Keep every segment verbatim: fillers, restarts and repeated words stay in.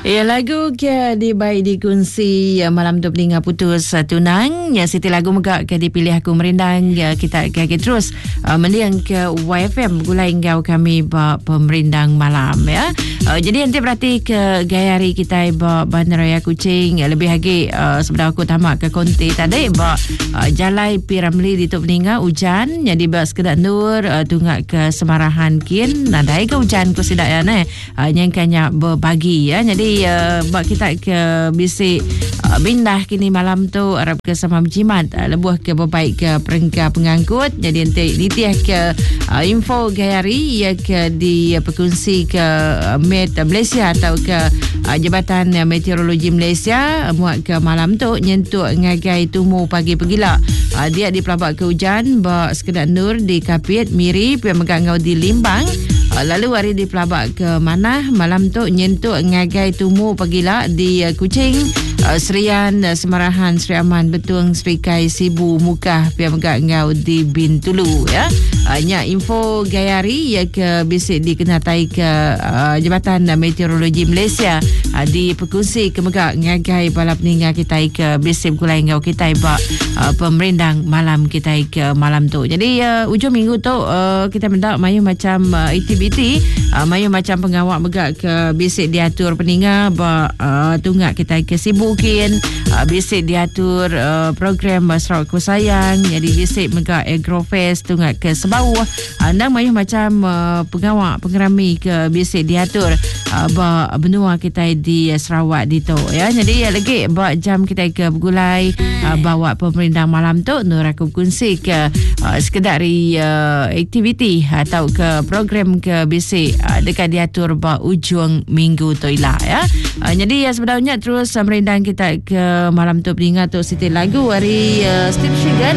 Ya, lagu ke di baik dikunci ya, malam tu peninga putus uh, tunang ya, Siti lagu megak ke dipilih aku merindang ya, kita ke terus uh, meliang ke Y F M gulai engkau kami ba pemerindang malam ya. Uh, jadi nanti berarti ke gayari kita ba Bandar Raya Kuching ya, lebih lagi uh, sebenarnya aku tamak ke konti tadi ba uh, Jalai Piramli di tu peninga hujan jadi ba sekedar nur uh, tunggak ke semarahan kin nadai ke hujan ku sidak ya ne uh, nyangkanya berbagi ya. Jadi Uh, bak kita ke bisik uh, bindah kini malam tu Arab ke sama jimat uh, lebuh ke berbaik ke perengka pengangkut. Jadi nanti ditiah ke uh, info gayari ya ke di uh, perkongsi ke uh, Met Malaysia atau ke uh, Jabatan uh, Meteorologi Malaysia uh, muat ke malam tu nyentuk ngagai tumu pagi pegila uh, dia di pelabak ke hujan bak sekedar nur di Kapit Miri yang megang ngau di Limbang. Lalu hari di pelabak ke mana malam tu nyentuk ngagai tumu pagila di uh, Kuching, uh, Serian, uh, Semarahan, Seri Aman, Betung, Seri Kai, Sibu, Mukah, pihak megak ngau di Bintulu ya. Uh, nya info gayari ya ke bisik dikenatai ke uh, Jabatan Meteorologi Malaysia uh, di perkongsi ke megak ngagai balap ninga kita ke bisik kulai ngau kita bak uh, pemerindang malam kita ke malam tu. Jadi uh, ujung minggu tu uh, kita mendak mayu macam uh, aktiviti uh, mayu macam pengawak megak ke bisik diatur peninga ba uh, tunggak kita ke sibukin uh, bisik diatur uh, program uh, Sarawak Ku Sayang jadi bisik megak Agrofest tunggak ke sebawah anda uh, mayu macam uh, pengawak pengerami ke bisik diatur uh, ba benua kita di uh, Sarawak di tu ya. Jadi uh, lagi ba jam kita ke bergulai uh, bawa pemerintah malam tu nur aku kongsi ke uh, sekedari uh, aktiviti atau ke program ke bisik uh, dekat diatur ba ujung minggu tu ilah ya. Uh, jadi ya sebenarnya terus uh, merindang kita ke malam tu peningat tu Siti lagu hari uh, Steve Shigan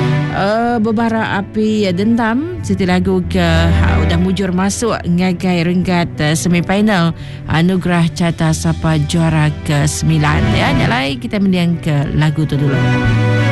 uh, berbara api uh, dendam Siti lagu ke uh, udah mujur masuk ngagai renggat uh, semifinal anugerah Carta Sapa juara ke sembilan ya. Nyalai kita mendiang ke lagu tu dulu.